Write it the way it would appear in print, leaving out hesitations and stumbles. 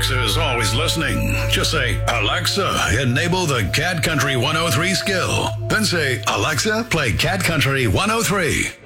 Alexa's always listening. Just say, Alexa, enable the Cat Country 103 skill. Then say, Alexa, play Cat Country 103.